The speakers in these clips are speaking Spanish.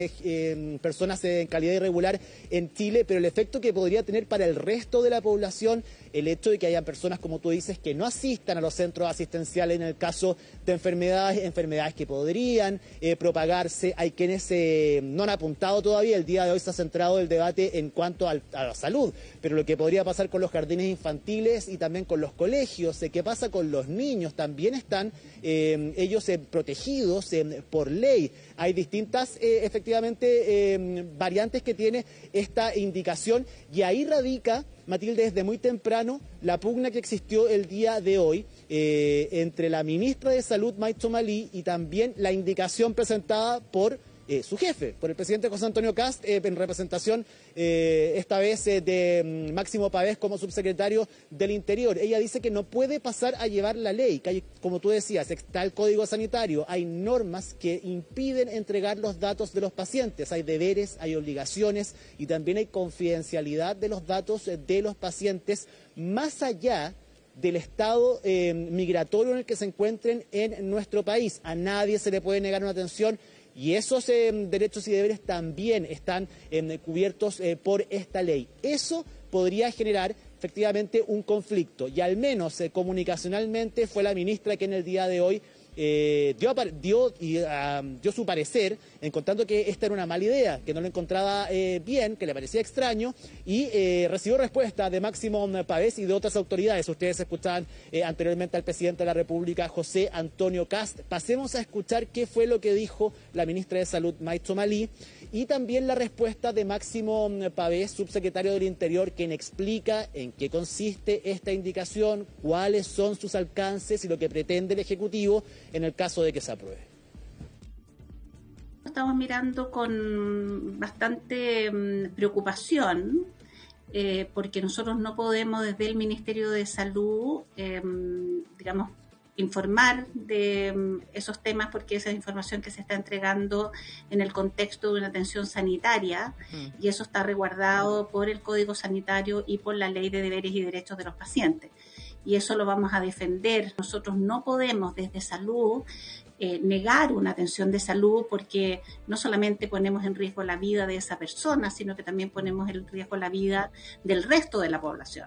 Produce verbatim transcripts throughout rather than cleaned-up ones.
Eh, personas en calidad irregular en Chile, pero el efecto que podría tener para el resto de la población, el hecho de que haya personas, como tú dices, que no asistan a los centros asistenciales en el caso de enfermedades, enfermedades que podrían eh, propagarse. Hay quienes eh, no han apuntado todavía, el día de hoy se ha centrado el debate en cuanto al, a la salud, pero lo que podría pasar con los jardines infantiles y también con los colegios, eh, qué pasa con los niños, también están eh, ellos eh, protegidos eh, por ley. Hay distintas, eh, efectivamente, eh, variantes que tiene esta indicación y ahí radica, Matilde, desde muy temprano la pugna que existió el día de hoy eh, entre la ministra de Salud, May Tsomalí, y también la indicación presentada por eh, su jefe, por el presidente José Antonio Kast, eh, en representación eh, esta vez eh, de um, Máximo Pavés como subsecretario del Interior. Ella dice que no puede pasar a llevar la ley, que hay, como tú decías, está el Código Sanitario, hay normas que impiden entregar los datos de los pacientes, hay deberes, hay obligaciones y también hay confidencialidad de los datos de los pacientes, más allá del estado eh, migratorio en el que se encuentren en nuestro país. A nadie se le puede negar una atención y esos eh, derechos y deberes también están eh, cubiertos eh, por esta ley. Eso podría generar efectivamente un conflicto y al menos eh, comunicacionalmente fue la ministra que en el día de hoy Eh, dio, dio, y, uh, dio su parecer en contando que esta era una mala idea, que no lo encontraba eh, bien, que le parecía extraño y eh, recibió respuesta de Máximo Pavés y de otras autoridades. Ustedes escuchaban eh, anteriormente al presidente de la República, José Antonio Kast. Pasemos a escuchar qué fue lo que dijo la ministra de Salud, May Tsomalí, y también la respuesta de Máximo Pavés, subsecretario del Interior, quien explica en qué consiste esta indicación, cuáles son sus alcances y lo que pretende el Ejecutivo en el caso de que se apruebe. Estamos mirando con bastante mmm, preocupación eh, porque nosotros no podemos desde el Ministerio de Salud, eh, digamos, informar de um, esos temas porque esa es información que se está entregando en el contexto de una atención sanitaria mm. y eso está resguardado por el Código Sanitario y por la Ley de Deberes y Derechos de los Pacientes. Y eso lo vamos a defender. Nosotros no podemos desde salud eh, negar una atención de salud porque no solamente ponemos en riesgo la vida de esa persona, sino que también ponemos en riesgo la vida del resto de la población.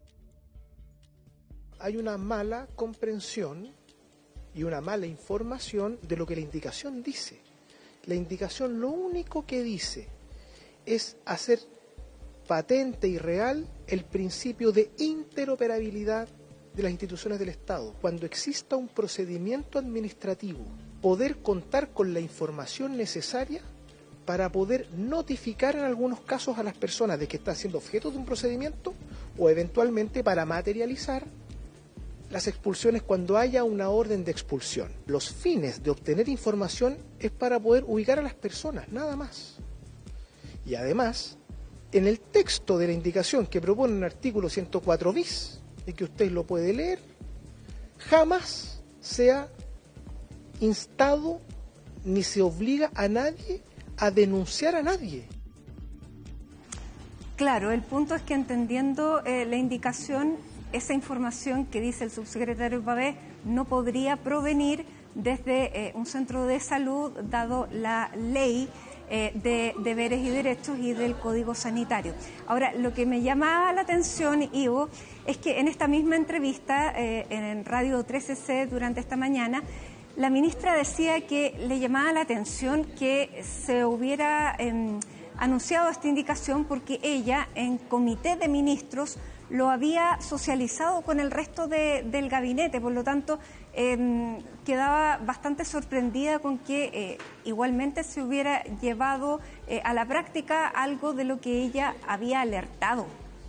Hay una mala comprensión y una mala información de lo que la indicación dice. La indicación lo único que dice es hacer patente y real el principio de interoperabilidad de las instituciones del Estado. Cuando exista un procedimiento administrativo, poder contar con la información necesaria para poder notificar en algunos casos a las personas de que están siendo objeto de un procedimiento o eventualmente para materializar las expulsiones cuando haya una orden de expulsión. Los fines de obtener información es para poder ubicar a las personas, nada más. Y además, en el texto de la indicación que propone el artículo ciento cuatro bis, y que usted lo puede leer, jamás se ha instado ni se obliga a nadie a denunciar a nadie. Claro, el punto es que entendiendo eh, la indicación, esa información que dice el subsecretario Pavés no podría provenir desde eh, un centro de salud, dado la ley eh, de deberes y derechos y del Código Sanitario. Ahora, lo que me llamaba la atención, Ivo, es que en esta misma entrevista eh, en Radio trece ce durante esta mañana, la ministra decía que le llamaba la atención que se hubiera eh, anunciado esta indicación porque ella, en comité de ministros, lo había socializado con el resto de, del gabinete, por lo tanto eh, quedaba bastante sorprendida con que eh, igualmente se hubiera llevado eh, a la práctica algo de lo que ella había alertado.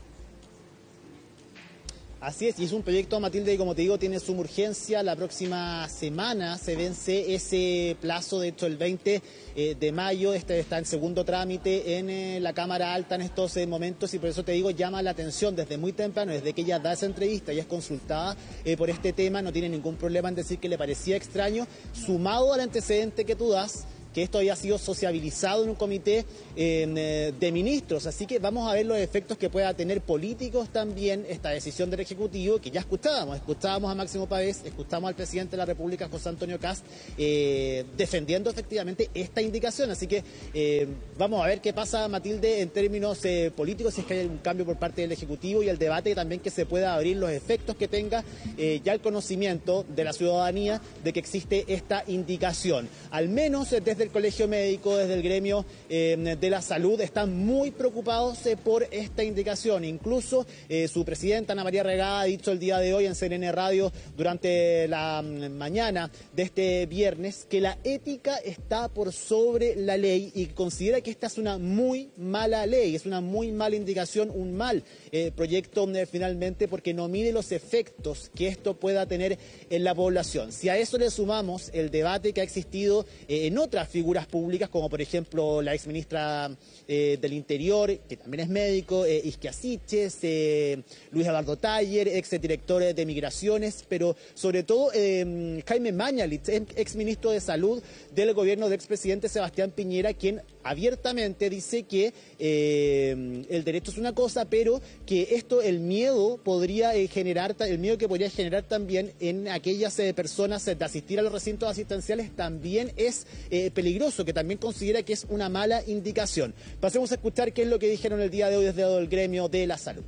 Así es, y es un proyecto, Matilde, que como te digo, tiene suma urgencia. La próxima semana se vence ese plazo, de hecho el veinte de mayo, este está en segundo trámite en eh, la Cámara Alta en estos eh, momentos, y por eso te digo, llama la atención desde muy temprano, desde que ella da esa entrevista y es consultada eh, por este tema, no tiene ningún problema en decir que le parecía extraño, sumado al antecedente que tú das, que esto había sido sociabilizado en un comité eh, de ministros, así que vamos a ver los efectos que pueda tener políticos también esta decisión del Ejecutivo, que ya escuchábamos, escuchábamos a Máximo Pavés, escuchamos al presidente de la República, José Antonio Kast, eh, defendiendo efectivamente esta indicación, así que eh, vamos a ver qué pasa, Matilde, en términos eh, políticos, si es que hay un cambio por parte del Ejecutivo, y el debate también que se pueda abrir, los efectos que tenga eh, ya el conocimiento de la ciudadanía de que existe esta indicación. Al menos eh, desde el Colegio Médico, desde el gremio eh, de la salud, están muy preocupados eh, por esta indicación. Incluso eh, su presidenta, Ana María Regada, ha dicho el día de hoy en C N N Radio durante la mm, mañana de este viernes que la ética está por sobre la ley y considera que esta es una muy mala ley, es una muy mala indicación, un mal eh, proyecto eh, finalmente, porque no mide los efectos que esto pueda tener en la población. Si a eso le sumamos el debate que ha existido eh, en otras figuras públicas, como por ejemplo la exministra eh, del Interior, que también es médico, eh, Isquia Siches, eh, Luis Eduardo Taller, exdirector de Migraciones, pero sobre todo eh, Jaime Mañalich, exministro de Salud del gobierno del expresidente Sebastián Piñera, quien abiertamente dice que eh, el derecho es una cosa, pero que esto, el miedo podría eh, generar, el miedo que podría generar también en aquellas eh, personas eh, de asistir a los recintos asistenciales también es eh, peligroso, que también considera que es una mala indicación. Pasemos a escuchar qué es lo que dijeron el día de hoy desde el gremio de la salud.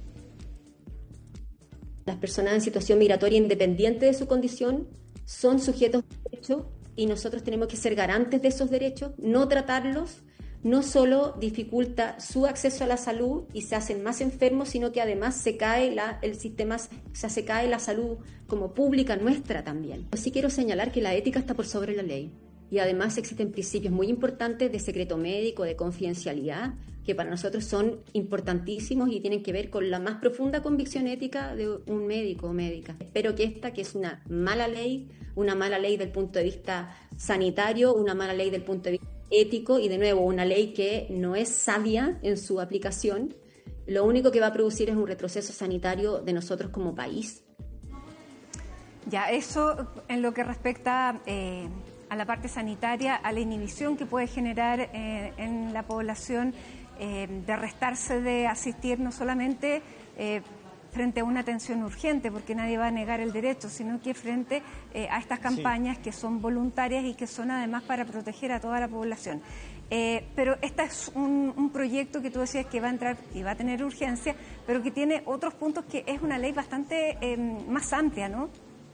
Las personas en situación migratoria, independiente de su condición, son sujetos de derecho y nosotros tenemos que ser garantes de esos derechos, no tratarlos. No solo dificulta su acceso a la salud y se hacen más enfermos, sino que además se cae la, el sistema, o sea, se cae la salud como pública nuestra también. Sí quiero señalar que la ética está por sobre la ley y además existen principios muy importantes de secreto médico, de confidencialidad, que para nosotros son importantísimos y tienen que ver con la más profunda convicción ética de un médico o médica. Espero que esta, que es una mala ley, una mala ley del punto de vista sanitario, una mala ley del punto de vista ético y de nuevo una ley que no es sabia en su aplicación, lo único que va a producir es un retroceso sanitario de nosotros como país. Ya, eso en lo que respecta eh, a la parte sanitaria, a la inhibición que puede generar eh, en la población eh, de restarse de asistir no solamente eh, frente a una atención urgente, porque nadie va a negar el derecho, sino que frente eh, a estas campañas sí, que son voluntarias y que son además para proteger a toda la población. Eh, pero este es un, un proyecto que tú decías que va a entrar y va a tener urgencia, pero que tiene otros puntos, que es una ley bastante eh, más amplia, ¿no?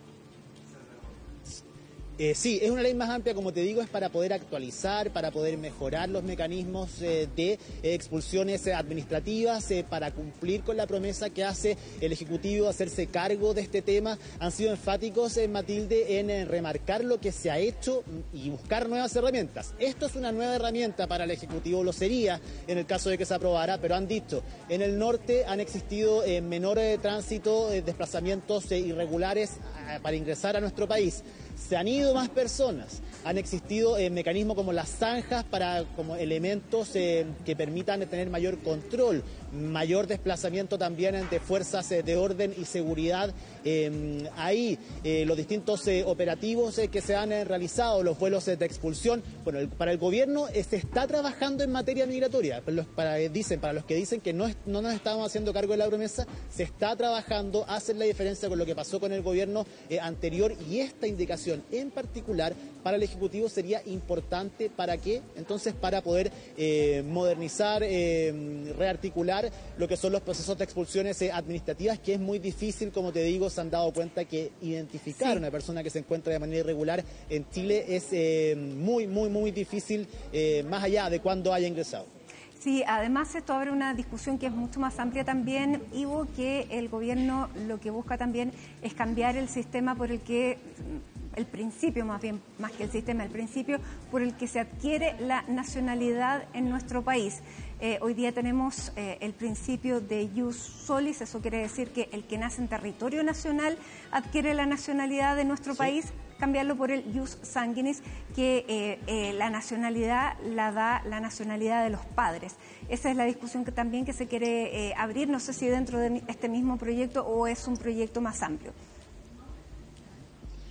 Eh, sí, es una ley más amplia, como te digo, es para poder actualizar, para poder mejorar los mecanismos eh, de eh, expulsiones eh, administrativas, eh, para cumplir con la promesa que hace el Ejecutivo de hacerse cargo de este tema. Han sido enfáticos, eh, Matilde, en eh, remarcar lo que se ha hecho y buscar nuevas herramientas. Esto es una nueva herramienta para el Ejecutivo, lo sería en el caso de que se aprobara, pero han dicho, en el norte han existido eh, menor eh, tránsito, eh, desplazamientos eh, irregulares eh, para ingresar a nuestro país. Se han ido más personas, han existido eh, mecanismos como las zanjas para como elementos eh, que permitan tener mayor control, mayor desplazamiento también de fuerzas eh, de orden y seguridad. Eh, ahí eh, los distintos eh, operativos eh, que se han eh, realizado, los vuelos eh, de expulsión. Bueno, el, para el gobierno eh, se está trabajando en materia migratoria. Para los, para, eh, dicen, para los que dicen que no, es, no nos estamos haciendo cargo de la promesa, se está trabajando, hacen la diferencia con lo que pasó con el gobierno eh, anterior, y esta indicación en particular para el Ejecutivo sería importante. ¿Para qué? Entonces, para poder eh, modernizar, eh, rearticular lo que son los procesos de expulsiones eh, administrativas, que es muy difícil, como te digo. Se han dado cuenta que identificar a sí. una persona que se encuentra de manera irregular en Chile es eh, muy, muy, muy difícil, eh, más allá de cuándo haya ingresado. Sí, además esto abre una discusión que es mucho más amplia también, Ivo, que el gobierno lo que busca también es cambiar el sistema por el que, el principio más bien, más que el sistema, el principio por el que se adquiere la nacionalidad en nuestro país. Eh, hoy día tenemos eh, el principio de ius solis, eso quiere decir que el que nace en territorio nacional adquiere la nacionalidad de nuestro sí. país. Cambiarlo por el ius sanguinis, que eh, eh, la nacionalidad la da la nacionalidad de los padres. Esa es la discusión que también que se quiere eh, abrir, no sé si dentro de este mismo proyecto o es un proyecto más amplio.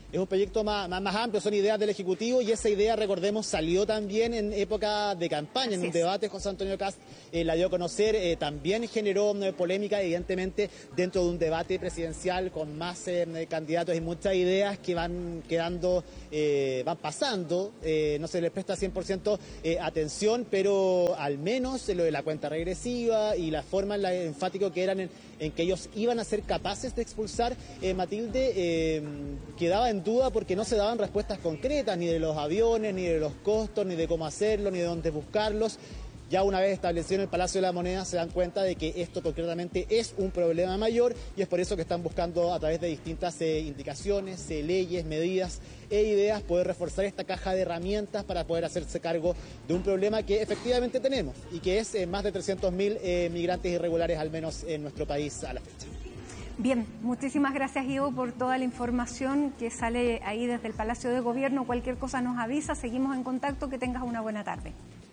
Es un proyecto más, más, más amplio, son ideas del Ejecutivo y esa idea, recordemos, salió también en época de campaña, en un debate. José Antonio Kast eh, la dio a conocer, eh, también generó eh, polémica, evidentemente, dentro de un debate presidencial con más eh, candidatos y muchas ideas que van quedando, eh, van pasando, eh, no se les presta cien por ciento eh, atención, pero al menos lo de la cuenta regresiva y la forma en la enfático que eran en, en que ellos iban a ser capaces de expulsar, eh, Matilde, eh, quedaba en duda porque no se daban respuestas concretas ni de los aviones, ni de los costos, ni de cómo hacerlo, ni de dónde buscarlos. Ya una vez establecido en el Palacio de la Moneda se dan cuenta de que esto concretamente es un problema mayor y es por eso que están buscando a través de distintas eh, indicaciones, eh, leyes, medidas e ideas poder reforzar esta caja de herramientas para poder hacerse cargo de un problema que efectivamente tenemos y que es eh, más de trescientos mil eh, migrantes irregulares al menos en nuestro país a la fecha. Bien, muchísimas gracias, Ivo, por toda la información que sale ahí desde el Palacio de Gobierno. Cualquier cosa nos avisa, seguimos en contacto, que tengas una buena tarde.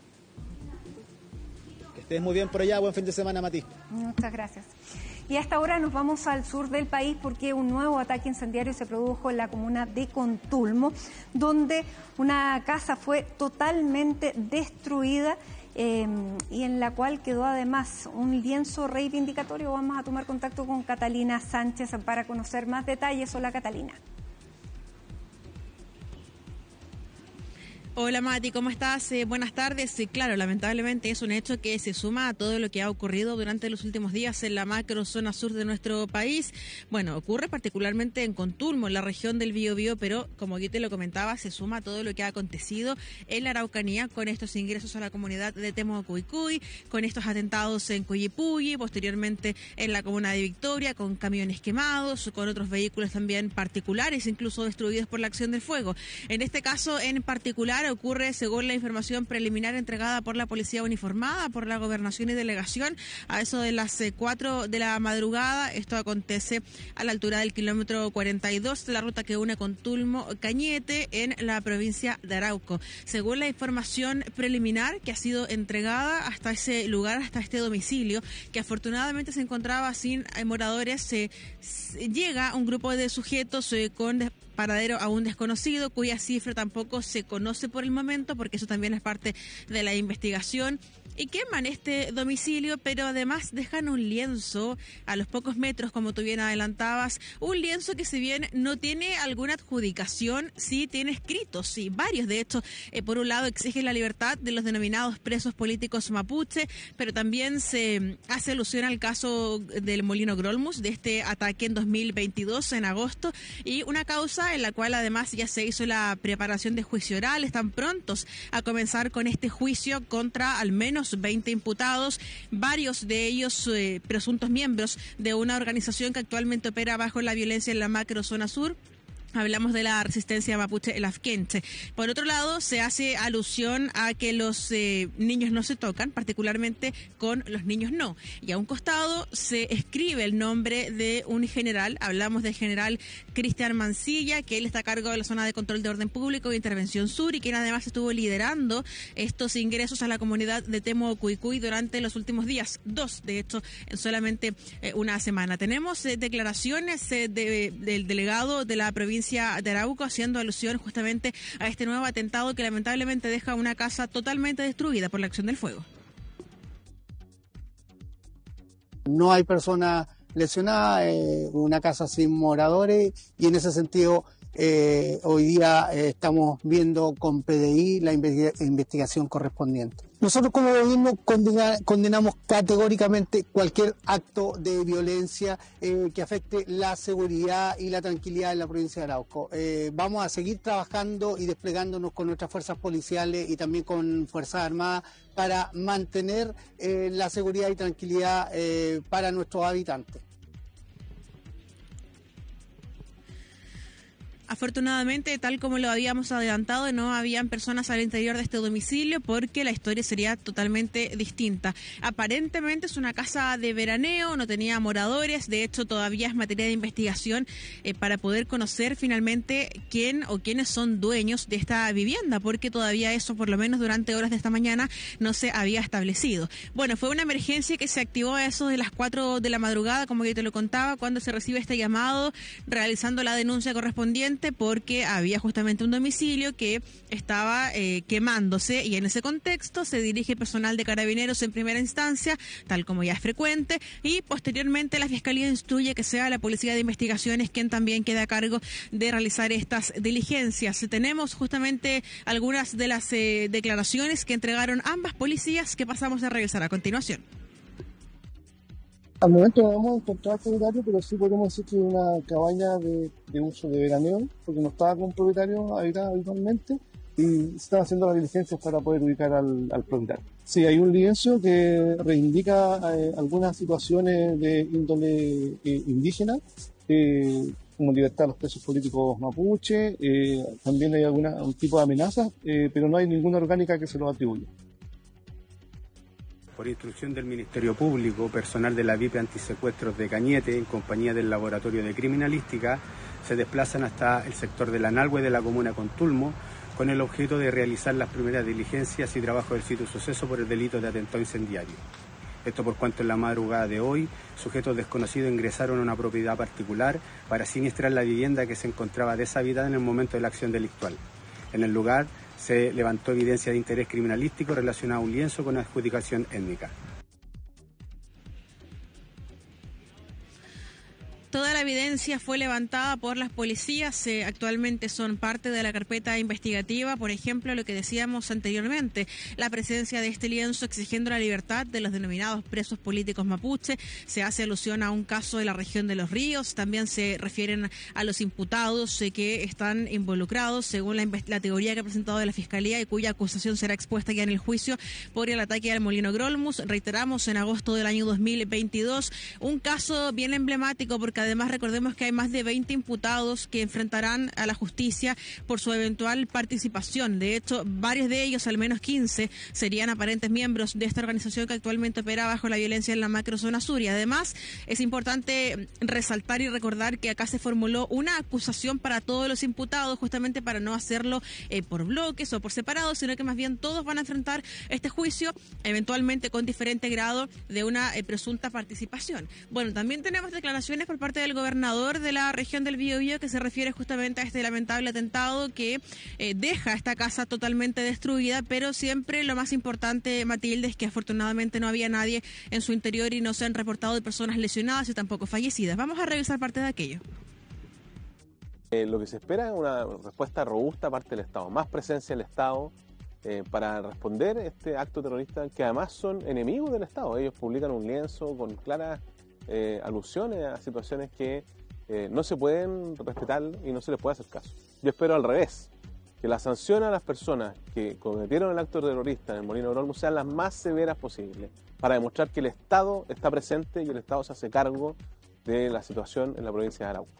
Que estés muy bien por allá, buen fin de semana, Mati. Muchas gracias. Y a esta hora nos vamos al sur del país porque un nuevo ataque incendiario se produjo en la comuna de Contulmo, donde una casa fue totalmente destruida. Eh, y en la cual quedó además un lienzo reivindicatorio. Vamos a tomar contacto con Catalina Sánchez para conocer más detalles. Hola, Catalina. Hola Mati, ¿cómo estás? Eh, buenas tardes. Sí, claro, lamentablemente es un hecho que se suma a todo lo que ha ocurrido durante los últimos días en la macro zona sur de nuestro país. Bueno, ocurre particularmente en Contulmo, en la región del Biobío, pero como yo te lo comentaba, se suma a todo lo que ha acontecido en la Araucanía con estos ingresos a la comunidad de Temuco-Cuicuy, con estos atentados en Cuyipulli, posteriormente en la comuna de Victoria, con camiones quemados, con otros vehículos también particulares, incluso destruidos por la acción del fuego. En este caso en particular ocurre, según la información preliminar entregada por la Policía Uniformada, por la Gobernación y Delegación, a eso de las cuatro de la madrugada. Esto acontece a la altura del kilómetro cuarenta y dos de la ruta que une Contulmo-Cañete en la provincia de Arauco. Según la información preliminar que ha sido entregada hasta ese lugar, hasta este domicilio, que afortunadamente se encontraba sin moradores, se, se llega un grupo de sujetos eh, con paradero aún desconocido, cuya cifra tampoco se conoce por el momento, porque eso también es parte de la investigación, y queman este domicilio, pero además dejan un lienzo a los pocos metros, como tú bien adelantabas, un lienzo que si bien no tiene alguna adjudicación, sí tiene escritos, sí, varios. De hecho, eh, por un lado exige la libertad de los denominados presos políticos mapuche, pero también se hace alusión al caso del Molino Grolmus, de este ataque en dos mil veintidós, en agosto, y una causa en la cual además ya se hizo la preparación de juicio oral. Están prontos a comenzar con este juicio contra al menos veinte imputados, varios de ellos eh, presuntos miembros de una organización que actualmente opera bajo la violencia en la macro zona sur. Hablamos de la resistencia mapuche, el Afkenche. Por otro lado, se hace alusión a que los eh, niños no se tocan, particularmente con los niños no. Y a un costado se escribe el nombre de un general. Hablamos del general Cristian Mancilla, que él está a cargo de la zona de control de orden público e intervención sur, y quien además estuvo liderando estos ingresos a la comunidad de Temuco-Cuicuy durante los últimos días. Dos, de hecho, en solamente eh, una semana. Tenemos eh, declaraciones eh, de, del delegado de la provincia de Arauco haciendo alusión justamente a este nuevo atentado que lamentablemente deja una casa totalmente destruida por la acción del fuego. No hay personas lesionadas, eh, una casa sin moradores, y en ese sentido eh, hoy día eh, estamos viendo con P D I la investigación correspondiente. Nosotros como gobierno condena, condenamos categóricamente cualquier acto de violencia eh, que afecte la seguridad y la tranquilidad en la provincia de Arauco. Eh, vamos a seguir trabajando y desplegándonos con nuestras fuerzas policiales y también con Fuerzas Armadas para mantener eh, la seguridad y tranquilidad eh, para nuestros habitantes. Afortunadamente, tal como lo habíamos adelantado, no habían personas al interior de este domicilio porque la historia sería totalmente distinta. Aparentemente es una casa de veraneo, no tenía moradores, de hecho todavía es materia de investigación eh, para poder conocer finalmente quién o quiénes son dueños de esta vivienda, porque todavía eso, por lo menos durante horas de esta mañana, no se había establecido. Bueno, fue una emergencia que se activó a eso de las cuatro de la madrugada, como que te lo contaba, cuando se recibe este llamado, realizando la denuncia correspondiente. justamente porque había justamente un domicilio que estaba eh, quemándose, y en ese contexto se dirige personal de Carabineros en primera instancia, tal como ya es frecuente, y posteriormente la Fiscalía instruye que sea la Policía de Investigaciones quien también queda a cargo de realizar estas diligencias. Tenemos justamente algunas de las eh, declaraciones que entregaron ambas policías que pasamos a revisar a continuación. Al momento no hemos encontrado al propietario, pero sí podemos decir que es una cabaña de, de uso de veraneo, porque no estaba con propietario habitualmente, y se están haciendo las diligencias para poder ubicar al, al propietario. Sí, hay un lienzo que reivindica eh, algunas situaciones de índole eh, indígena, eh, como libertad de los presos políticos mapuche, eh, también hay alguna, un tipo de amenazas, eh, pero no hay ninguna orgánica que se lo atribuya. Por instrucción del Ministerio Público, personal de la V I P Antisecuestros de Cañete, en compañía del Laboratorio de Criminalística, se desplazan hasta el sector de la Nalhue de la comuna de Contulmo, con el objeto de realizar las primeras diligencias y trabajo del sitio suceso por el delito de atentado incendiario. Esto por cuanto en la madrugada de hoy, sujetos desconocidos ingresaron a una propiedad particular para siniestrar la vivienda que se encontraba deshabitada en el momento de la acción delictual. En el lugar se levantó evidencia de interés criminalístico relacionada a un lienzo con adjudicación étnica. Toda la evidencia fue levantada por las policías, eh, actualmente son parte de la carpeta investigativa. Por ejemplo, lo que decíamos anteriormente, la presencia de este lienzo exigiendo la libertad de los denominados presos políticos mapuche. Se hace alusión a un caso de la región de Los Ríos, también se refieren a los imputados eh, que están involucrados según la, la teoría que ha presentado de la Fiscalía y cuya acusación será expuesta ya en el juicio por el ataque al Molino Grolmus. Reiteramos, en agosto del año dos mil veintidós, un caso bien emblemático porque además recordemos que hay más de veinte imputados que enfrentarán a la justicia por su eventual participación. De hecho, varios de ellos, al menos quince, serían aparentes miembros de esta organización que actualmente opera bajo la violencia en la macrozona sur. Y además es importante resaltar y recordar que acá se formuló una acusación para todos los imputados, justamente para no hacerlo eh, por bloques o por separado, sino que más bien todos van a enfrentar este juicio, eventualmente con diferente grado de una eh, presunta participación. Bueno, también tenemos declaraciones por parte del gobernador de la región del Biobío que se refiere justamente a este lamentable atentado que eh, deja esta casa totalmente destruida, pero siempre lo más importante, Matilde, es que afortunadamente no había nadie en su interior y no se han reportado de personas lesionadas y tampoco fallecidas. Vamos a revisar parte de aquello. Eh, lo que se espera es una respuesta robusta parte del Estado, más presencia del Estado eh, para responder a este acto terrorista, que además son enemigos del Estado. Ellos publican un lienzo con claras Eh, alusiones a situaciones que eh, no se pueden respetar y no se les puede hacer caso. Yo espero al revés, que la sanción a las personas que cometieron el acto terrorista en el Molino Grolmus sean las más severas posibles, para demostrar que el Estado está presente y el Estado se hace cargo de la situación en la provincia de Arauco.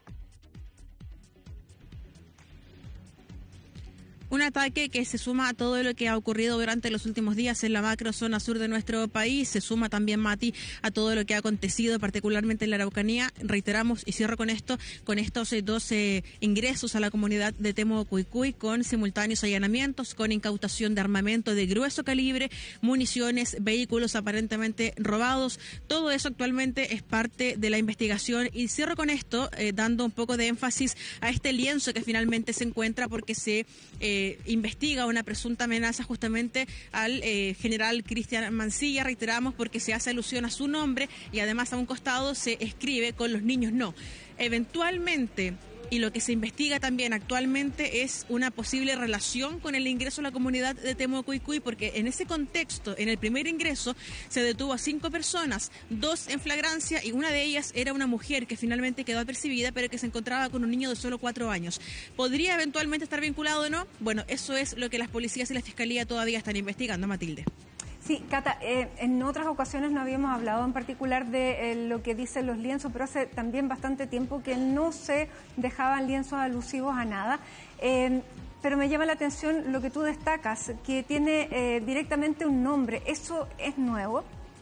Un ataque que se suma a todo lo que ha ocurrido durante los últimos días en la macro zona sur de nuestro país. Se suma también, Mati, a todo lo que ha acontecido, particularmente en la Araucanía. Reiteramos, y cierro con esto, con estos eh, dos eh, ingresos a la comunidad de Temucuicui, con simultáneos allanamientos, con incautación de armamento de grueso calibre, municiones, vehículos aparentemente robados. Todo eso actualmente es parte de la investigación. Y cierro con esto, eh, dando un poco de énfasis a este lienzo que finalmente se encuentra, porque se eh, investiga una presunta amenaza justamente al eh, general Cristian Mancilla, reiteramos, porque se hace alusión a su nombre y además a un costado se escribe con los niños no. Eventualmente, y lo que se investiga también actualmente es una posible relación con el ingreso a la comunidad de Temucuicui, porque en ese contexto, en el primer ingreso, se detuvo a cinco personas, dos en flagrancia y una de ellas era una mujer que finalmente quedó apercibida, pero que se encontraba con un niño de solo cuatro años. ¿Podría eventualmente estar vinculado o no? Bueno, eso es lo que las policías y la fiscalía todavía están investigando, Matilde. Sí, Cata, eh, en otras ocasiones no habíamos hablado en particular de eh, lo que dicen los lienzos, pero hace también bastante tiempo que no se dejaban lienzos alusivos a nada. Eh, pero me llama la atención lo que tú destacas, que tiene eh, directamente un nombre. ¿Eso es nuevo?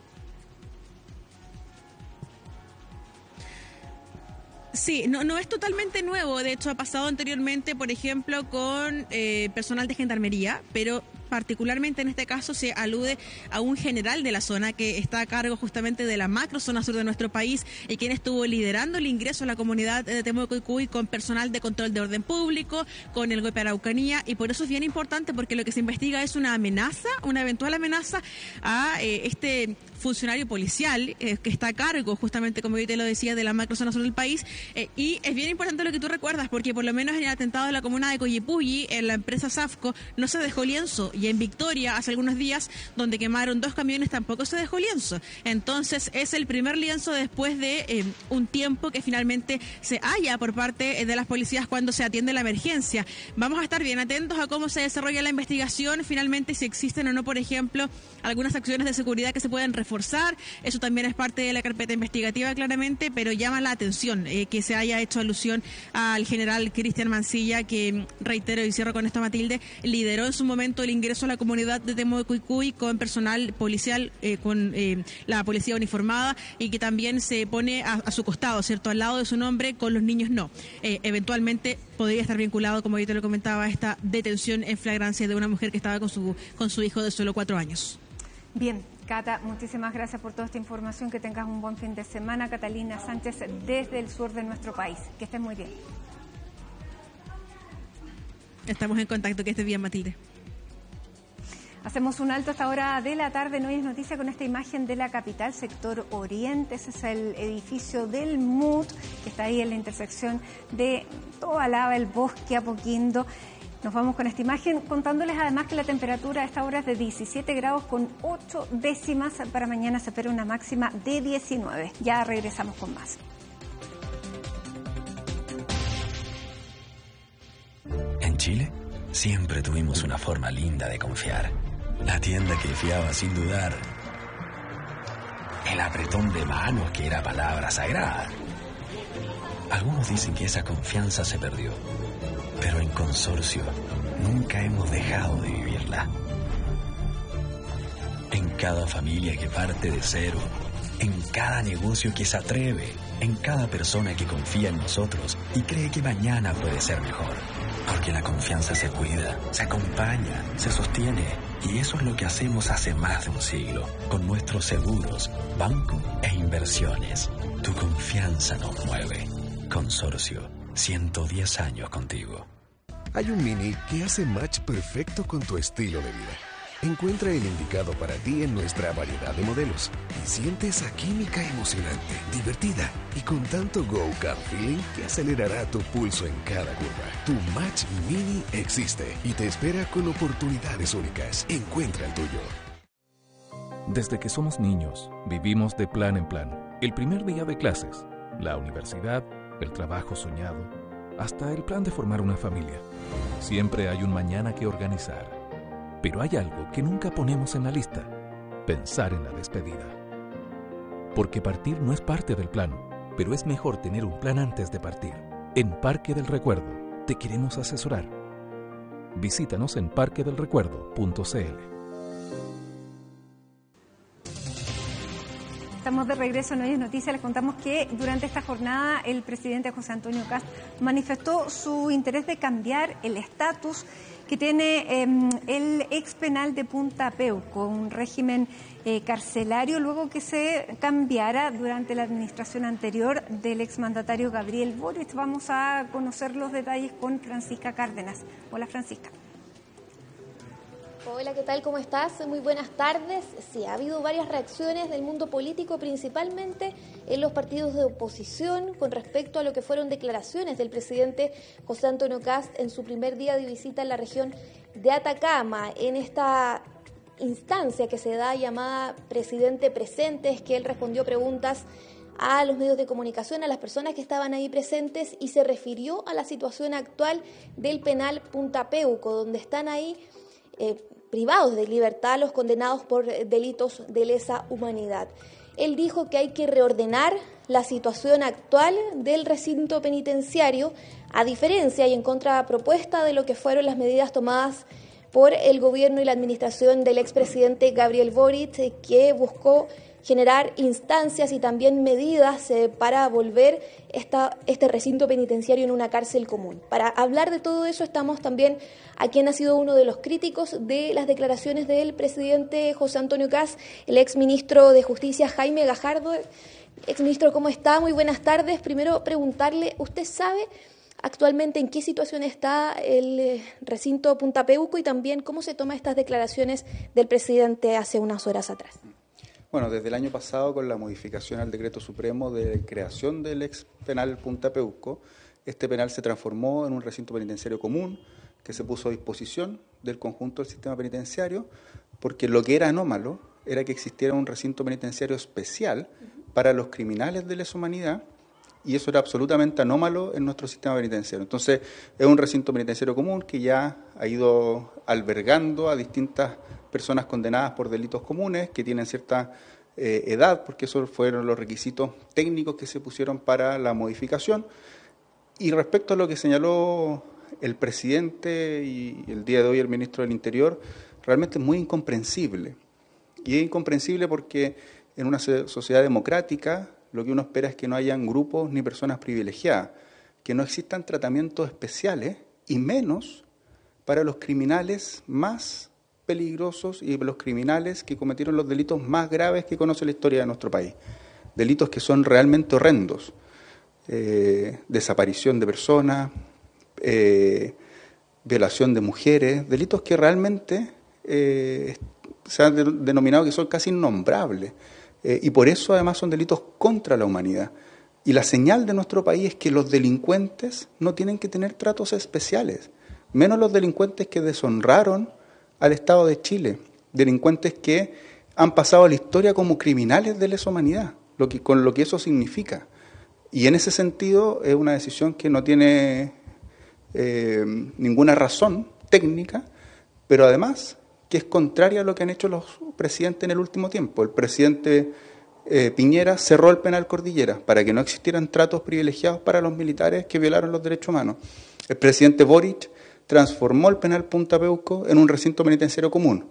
Sí, no, no es totalmente nuevo. De hecho, ha pasado anteriormente, por ejemplo, con eh, personal de gendarmería, pero particularmente en este caso se alude a un general de la zona que está a cargo justamente de la macro zona sur de nuestro país y quien estuvo liderando el ingreso a la comunidad de Temuco y Cuy con personal de control de orden público, con el golpe a Araucanía, y por eso es bien importante porque lo que se investiga es una amenaza, una eventual amenaza a eh, este funcionario policial eh, que está a cargo justamente, como yo te lo decía, de la macro zona sur del país, eh, y es bien importante lo que tú recuerdas porque por lo menos en el atentado de la comuna de Coyipulli, en la empresa Safco, no se dejó lienzo, y en Victoria hace algunos días donde quemaron dos camiones tampoco se dejó lienzo. Entonces es el primer lienzo después de eh, un tiempo que finalmente se halla por parte de las policías cuando se atiende la emergencia. Vamos a estar bien atentos a cómo se desarrolla la investigación, finalmente si existen o no, por ejemplo, algunas acciones de seguridad que se pueden reforzar. Eso también es parte de la carpeta investigativa, claramente, pero llama la atención eh, que se haya hecho alusión al general Cristian Mancilla, que, reitero y cierro con esto, Matilde, lideró en su momento el ingreso a la comunidad de Temuco y Cuy con personal policial, eh, con eh, la policía uniformada, y que también se pone a, a su costado, ¿cierto?, al lado de su nombre, con los niños no. Eh, eventualmente podría estar vinculado, como yo te lo comentaba, a esta detención en flagrancia de una mujer que estaba con su, con su hijo de solo cuatro años. Bien, Cata, muchísimas gracias por toda esta información. Que tengas un buen fin de semana. Catalina Sánchez, desde el sur de nuestro país. Que estés muy bien. Estamos en contacto, que estés bien, Matilde. Hacemos un alto a esta hora de la tarde. No es noticia con esta imagen de la capital, sector oriente. Ese es el edificio del M U T, que está ahí en la intersección de Toda Lava, el Bosque, Apoquindo. Nos vamos con esta imagen, contándoles además que la temperatura a esta hora es de diecisiete grados con ocho décimas. Para mañana se espera una máxima de diecinueve. Ya regresamos con más. En Chile, siempre tuvimos una forma linda de confiar. La tienda que fiaba sin dudar. El apretón de manos que era palabra sagrada. Algunos dicen que esa confianza se perdió. Pero en Consorcio nunca hemos dejado de vivirla. En cada familia que parte de cero, en cada negocio que se atreve, en cada persona que confía en nosotros y cree que mañana puede ser mejor. Porque la confianza se cuida, se acompaña, se sostiene. Y eso es lo que hacemos hace más de un siglo, con nuestros seguros, banco e inversiones. Tu confianza nos mueve. Consorcio, ciento diez años contigo. Hay un Mini que hace match perfecto con tu estilo de vida. Encuentra el indicado para ti en nuestra variedad de modelos y siente esa química emocionante, divertida y con tanto go-kart feeling que acelerará tu pulso en cada curva. Tu Match Mini existe y te espera con oportunidades únicas. Encuentra el tuyo. Desde que somos niños, vivimos de plan en plan. El primer día de clases, la universidad, el trabajo soñado, hasta el plan de formar una familia. Siempre hay un mañana que organizar. Pero hay algo que nunca ponemos en la lista: pensar en la despedida. Porque partir no es parte del plan, pero es mejor tener un plan antes de partir. En Parque del Recuerdo te queremos asesorar. Visítanos en parque del recuerdo punto c l. Estamos de regreso en Hoy es Noticia. Les contamos que durante esta jornada el presidente José Antonio Kast manifestó su interés de cambiar el estatus que tiene eh, el ex penal de Punta Peuco, un régimen eh, carcelario, luego que se cambiara durante la administración anterior del exmandatario Gabriel Boric. Vamos a conocer los detalles con Francisca Cárdenas. Hola, Francisca. Hola, ¿qué tal? ¿Cómo estás? Muy buenas tardes. Sí, ha habido varias reacciones del mundo político, principalmente en los partidos de oposición, con respecto a lo que fueron declaraciones del presidente José Antonio Kast en su primer día de visita en la región de Atacama. En esta instancia que se da llamada Presidente Presente, es que él respondió preguntas a los medios de comunicación, a las personas que estaban ahí presentes, y se refirió a la situación actual del penal Punta Peuco, donde están ahí Eh, privados de libertad los condenados por delitos de lesa humanidad. Él dijo que hay que reordenar la situación actual del recinto penitenciario, a diferencia y en contrapropuesta de lo que fueron las medidas tomadas por el gobierno y la administración del expresidente Gabriel Boric, que buscó generar instancias y también medidas eh, para volver esta, este recinto penitenciario en una cárcel común. Para hablar de todo eso estamos también a quien ha sido uno de los críticos de las declaraciones del presidente José Antonio Kast, el exministro de Justicia Jaime Gajardo. Exministro, ¿cómo está? Muy buenas tardes. Primero preguntarle, ¿usted sabe actualmente en qué situación está el recinto Punta Peuco y también cómo se toman estas declaraciones del presidente hace unas horas atrás? Bueno, desde el año pasado, con la modificación al decreto supremo de creación del ex penal Punta Peuco, este penal se transformó en un recinto penitenciario común que se puso a disposición del conjunto del sistema penitenciario, porque lo que era anómalo era que existiera un recinto penitenciario especial para los criminales de lesa humanidad, y eso era absolutamente anómalo en nuestro sistema penitenciario. Entonces, es un recinto penitenciario común que ya ha ido albergando a distintas personas condenadas por delitos comunes, que tienen cierta eh, edad, porque esos fueron los requisitos técnicos que se pusieron para la modificación. Y respecto a lo que señaló el presidente y el día de hoy el ministro del Interior, realmente es muy incomprensible. Y es incomprensible porque en una sociedad democrática lo que uno espera es que no hayan grupos ni personas privilegiadas, que no existan tratamientos especiales y menos para los criminales más peligrosos y los criminales que cometieron los delitos más graves que conoce la historia de nuestro país. Delitos que son realmente horrendos. Eh, desaparición de personas, eh, violación de mujeres, delitos que realmente eh, se han de, denominado que son casi innombrables. Eh, y por eso además son delitos contra la humanidad. Y la señal de nuestro país es que los delincuentes no tienen que tener tratos especiales, menos los delincuentes que deshonraron al Estado de Chile, delincuentes que han pasado a la historia como criminales de lesa humanidad, lo que, con lo que eso significa. Y en ese sentido es una decisión que no tiene eh, ninguna razón técnica, pero además que es contraria a lo que han hecho los presidentes en el último tiempo. El presidente eh, Piñera cerró el penal Cordillera para que no existieran tratos privilegiados para los militares que violaron los derechos humanos. El presidente Boric transformó el penal Punta Peuco en un recinto penitenciario común.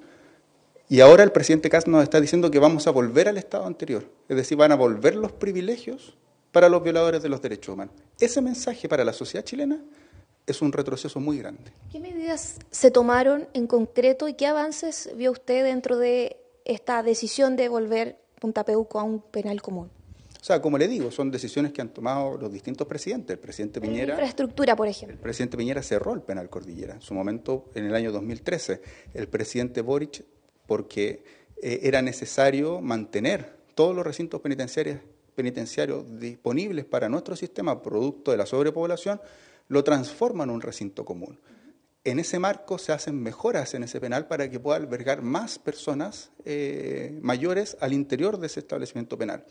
Y ahora el presidente Kast nos está diciendo que vamos a volver al estado anterior, es decir, van a volver los privilegios para los violadores de los derechos humanos. Ese mensaje para la sociedad chilena es un retroceso muy grande. ¿Qué medidas se tomaron en concreto y qué avances vio usted dentro de esta decisión de volver Punta Peuco a un penal común? O sea, como le digo, son decisiones que han tomado los distintos presidentes. El presidente Piñera... Infraestructura, por ejemplo. El presidente Piñera cerró el penal Cordillera en su momento, en el año dos mil trece. El presidente Boric, porque eh, era necesario mantener todos los recintos penitenciarios, penitenciarios disponibles para nuestro sistema, producto de la sobrepoblación, lo transforma en un recinto común. En ese marco se hacen mejoras en ese penal para que pueda albergar más personas eh, mayores al interior de ese establecimiento penal.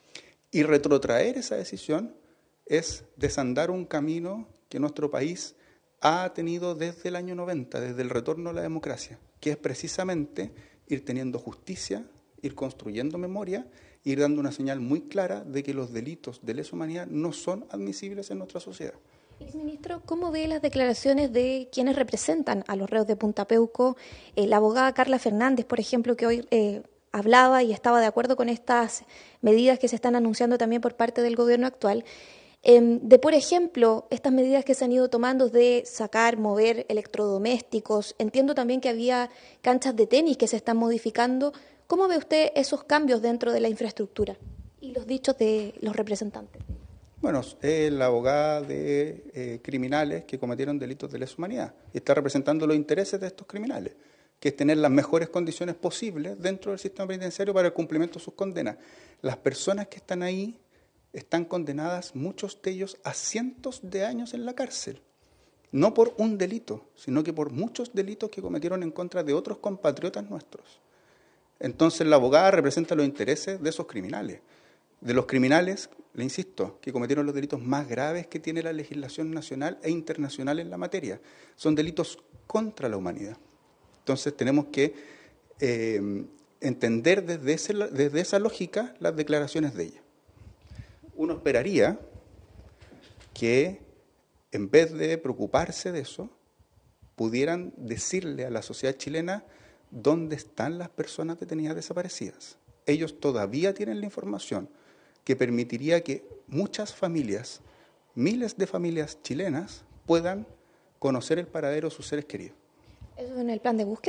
Y retrotraer esa decisión es desandar un camino que nuestro país ha tenido desde el año noventa, desde el retorno a la democracia, que es precisamente ir teniendo justicia, ir construyendo memoria, ir dando una señal muy clara de que los delitos de lesa humanidad no son admisibles en nuestra sociedad. Exministro, ¿cómo ve las declaraciones de quienes representan a los reos de Punta Peuco? Eh, la abogada Carla Fernández, por ejemplo, que hoy eh, hablaba y estaba de acuerdo con estas medidas que se están anunciando también por parte del gobierno actual, eh, de, por ejemplo, estas medidas que se han ido tomando de sacar, mover electrodomésticos. Entiendo también que había canchas de tenis que se están modificando. ¿Cómo ve usted esos cambios dentro de la infraestructura y los dichos de los representantes? Bueno, es la abogada de eh, criminales que cometieron delitos de lesa humanidad y está representando los intereses de estos criminales, que es tener las mejores condiciones posibles dentro del sistema penitenciario para el cumplimiento de sus condenas. Las personas que están ahí están condenadas, muchos de ellos, a cientos de años en la cárcel, no por un delito, sino que por muchos delitos que cometieron en contra de otros compatriotas nuestros. Entonces la abogada representa los intereses de esos criminales. De los criminales, le insisto, que cometieron los delitos más graves que tiene la legislación nacional e internacional en la materia. Son delitos contra la humanidad. Entonces tenemos que eh, entender desde, ese, desde esa lógica las declaraciones de ella. Uno esperaría que, en vez de preocuparse de eso, pudieran decirle a la sociedad chilena dónde están las personas detenidas desaparecidas. ellos todavía tienen la información que permitiría que muchas familias, miles de familias chilenas, puedan conocer el paradero de sus seres queridos. ¿Eso es en el plan de búsqueda?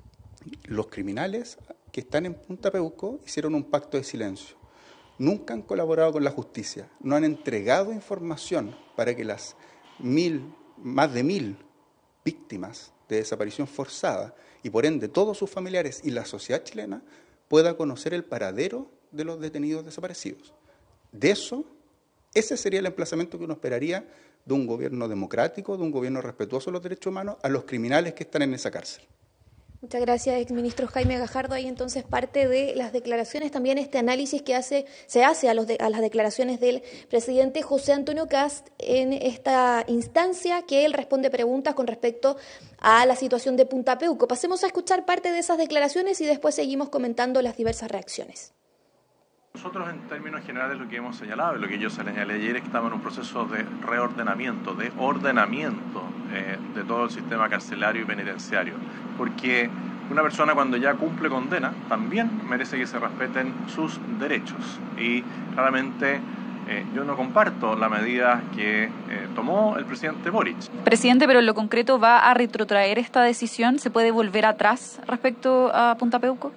Los criminales que están en Punta Peuco hicieron un pacto de silencio. Nunca han colaborado con la justicia, no han entregado información para que las mil, más de mil víctimas de desaparición forzada y por ende todos sus familiares y la sociedad chilena pueda conocer el paradero de los detenidos desaparecidos. De eso, ese sería el emplazamiento que uno esperaría de un gobierno democrático, de un gobierno respetuoso de los derechos humanos, a los criminales que están en esa cárcel. Muchas gracias, exministro Jaime Gajardo. Ahí entonces parte de las declaraciones, también este análisis que hace, se hace a, los de, a las declaraciones del presidente José Antonio Kast en esta instancia, que él responde preguntas con respecto a la situación de Punta Peuco. Pasemos a escuchar parte de esas declaraciones y después seguimos comentando las diversas reacciones. Nosotros, en términos generales, lo que hemos señalado y lo que yo señalé ayer es que estamos en un proceso de reordenamiento, de ordenamiento eh, de todo el sistema carcelario y penitenciario, porque una persona cuando ya cumple condena también merece que se respeten sus derechos y claramente eh, yo no comparto la medida que eh, tomó el presidente Boric. Presidente, pero en lo concreto, ¿va a retrotraer esta decisión? ¿Se puede volver atrás respecto a Punta Peuco?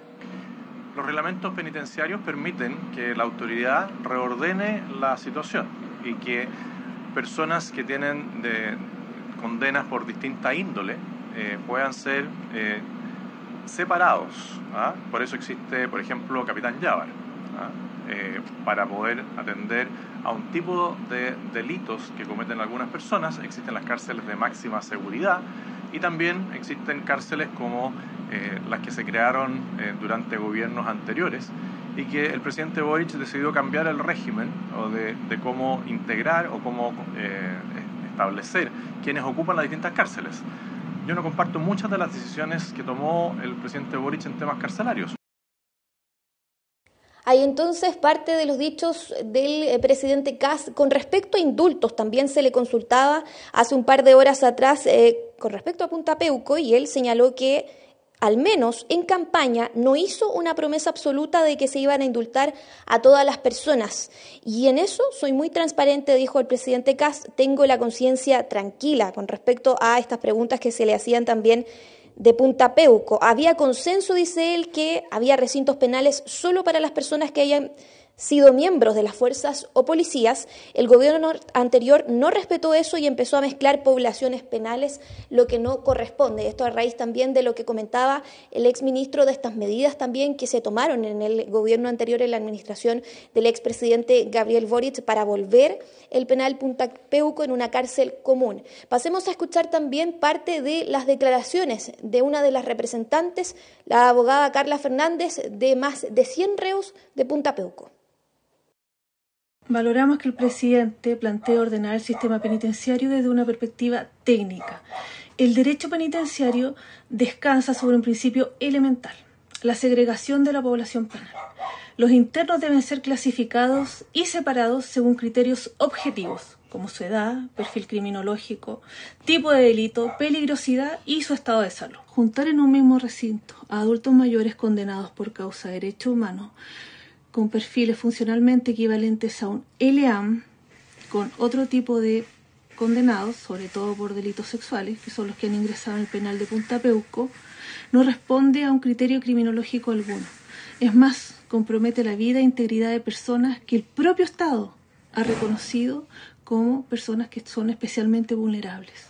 Los reglamentos penitenciarios permiten que la autoridad reordene la situación y que personas que tienen de condenas por distinta índole eh, puedan ser eh, separados. ¿ah? Por eso existe, por ejemplo, Capitán Llávar, ¿ah? eh, para poder atender a un tipo de delitos que cometen algunas personas. Existen las cárceles de máxima seguridad y también existen cárceles como eh, las que se crearon eh, durante gobiernos anteriores y que el presidente Boric decidió cambiar el régimen o de, de cómo integrar o cómo eh, establecer quienes ocupan las distintas cárceles. Yo no comparto muchas de las decisiones que tomó el presidente Boric en temas carcelarios. Hay entonces parte de los dichos del presidente Kast. Con respecto a indultos, también se le consultaba hace un par de horas atrás eh, con respecto a Punta Peuco y él señaló que al menos en campaña no hizo una promesa absoluta de que se iban a indultar a todas las personas. Y en eso soy muy transparente, dijo el presidente Kast, tengo la conciencia tranquila con respecto a estas preguntas que se le hacían también de Punta Peuco. Había consenso, dice él, que había recintos penales solo para las personas que hayan sido miembros de las fuerzas o policías. El gobierno anterior no respetó eso y empezó a mezclar poblaciones penales, lo que no corresponde. Esto a raíz también de lo que comentaba el exministro de estas medidas también que se tomaron en el gobierno anterior, en la administración del expresidente Gabriel Boric, para volver el penal Punta Peuco en una cárcel común. Pasemos a escuchar también parte de las declaraciones de una de las representantes, la abogada Carla Fernández, de más de cien reos de Punta Peuco. Valoramos que el presidente plantea ordenar el sistema penitenciario desde una perspectiva técnica. El derecho penitenciario descansa sobre un principio elemental, la segregación de la población penal. Los internos deben ser clasificados y separados según criterios objetivos, como su edad, perfil criminológico, tipo de delito, peligrosidad y su estado de salud. Juntar en un mismo recinto a adultos mayores condenados por causa de derechos humanos con perfiles funcionalmente equivalentes a un L A M, con otro tipo de condenados, sobre todo por delitos sexuales, que son los que han ingresado en el penal de Punta Peuco, no responde a un criterio criminológico alguno. Es más, compromete la vida e integridad de personas que el propio Estado ha reconocido como personas que son especialmente vulnerables.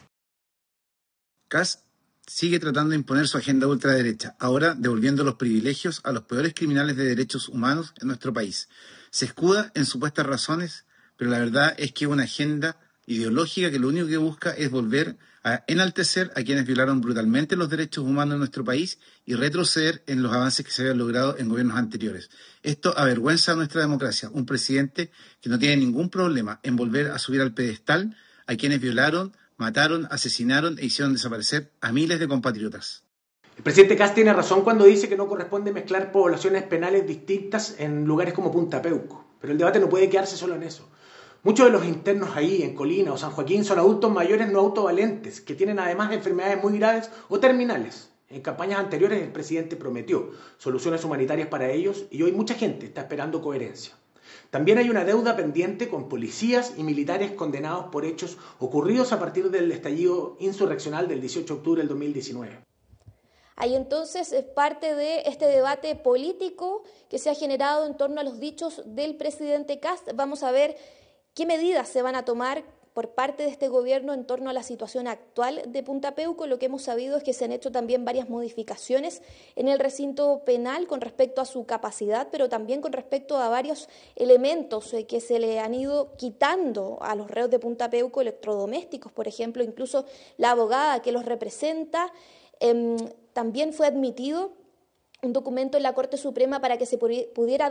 Kast sigue tratando de imponer su agenda ultraderecha, ahora devolviendo los privilegios a los peores criminales de derechos humanos en nuestro país. Se escuda en supuestas razones, pero la verdad es que es una agenda ideológica que lo único que busca es volver a enaltecer a quienes violaron brutalmente los derechos humanos en nuestro país y retroceder en los avances que se habían logrado en gobiernos anteriores. Esto avergüenza a nuestra democracia, un presidente que no tiene ningún problema en volver a subir al pedestal a quienes violaron, mataron, asesinaron e hicieron desaparecer a miles de compatriotas. El presidente Kast tiene razón cuando dice que no corresponde mezclar poblaciones penales distintas en lugares como Punta Peuco, pero el debate no puede quedarse solo en eso. Muchos de los internos ahí, en Colina o San Joaquín, son adultos mayores no autovalentes, que tienen además enfermedades muy graves o terminales. En campañas anteriores el presidente prometió soluciones humanitarias para ellos y hoy mucha gente está esperando coherencia. También hay una deuda pendiente con policías y militares condenados por hechos ocurridos a partir del estallido insurreccional del dieciocho de octubre del dos mil diecinueve. Hay entonces parte de este debate político que se ha generado en torno a los dichos del presidente Kast. Vamos a ver qué medidas se van a tomar por parte de este gobierno en torno a la situación actual de Punta Peuco. Lo que hemos sabido es que se han hecho también varias modificaciones en el recinto penal con respecto a su capacidad, pero también con respecto a varios elementos que se le han ido quitando a los reos de Punta Peuco, electrodomésticos, por ejemplo, incluso la abogada que los representa. Eh, también fue admitido un documento en la Corte Suprema para que se pudiera